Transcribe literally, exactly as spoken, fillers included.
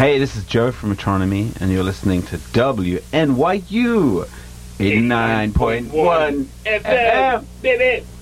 Hey, this is Joe from Metronomy, and you're listening to W N Y U eighty-nine point one F M, baby.